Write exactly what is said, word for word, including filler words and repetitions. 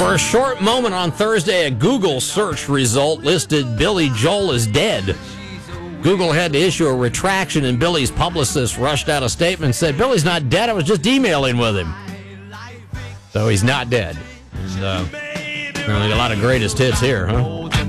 For a short moment on Thursday, a Google search result listed Billy Joel as dead. Google had to issue a retraction, and Billy's publicist rushed out a statement and said, Billy's not dead, I was just emailing with him. So he's not dead. And, uh, apparently a lot of greatest hits here, huh?